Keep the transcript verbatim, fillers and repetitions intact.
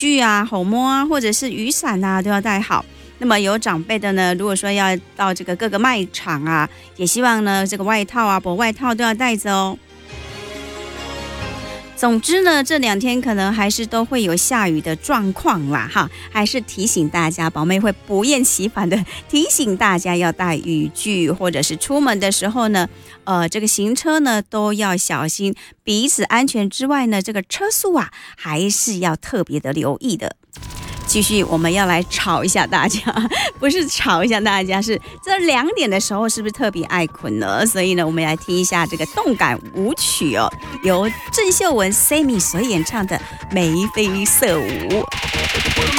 具啊、手摸啊，或者是雨伞啊，都要带好。那么有长辈的呢，如果说要到这个各个卖场啊，也希望呢这个外套啊、薄外套都要带着哦。总之呢，这两天可能还是都会有下雨的状况啦，哈，还是提醒大家，宝妹会不厌其烦的提醒大家要带雨具，或者是出门的时候呢，呃，这个行车呢都要小心彼此安全之外呢，这个车速啊还是要特别的留意的。继续，我们要来吵一下大家，不是吵一下大家，是这两点的时候是不是特别爱困呢？所以呢，我们来听一下这个动感舞曲哦，由郑秀文 Sammy 所演唱的《眉飞色舞》。